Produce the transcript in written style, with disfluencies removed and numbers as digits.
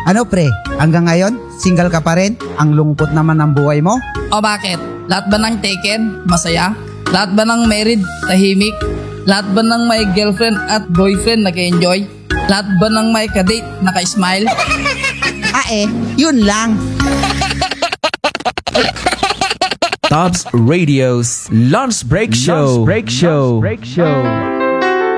Ano pre, hanggang ngayon, single ka pa rin? Ang lungkot naman ng buhay mo? O bakit? Lahat ba ng taken, masaya? Lahat ba ng married, tahimik? Lahat ba ng may girlfriend at boyfriend nag-enjoy? Lahat ba ng may kadate, naka-smile? Yun lang. Tops Radio's Lunch Break Show.